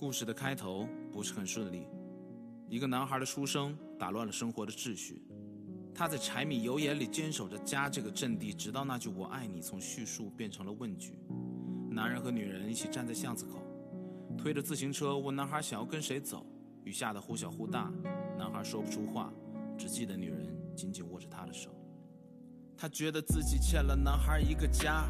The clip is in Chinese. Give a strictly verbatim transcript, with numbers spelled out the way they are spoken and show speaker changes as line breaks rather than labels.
故事的开头不是很顺利，一个男孩的出生打乱了生活的秩序。他在柴米油盐里坚守着家这个阵地，直到那句我爱你从叙述变成了问句。男人和女人一起站在巷子口，推着自行车问男孩想要跟谁走。雨下得忽小忽大，男孩说不出话，只记得女人紧紧握着他的手。他觉得自己欠了男孩一个家，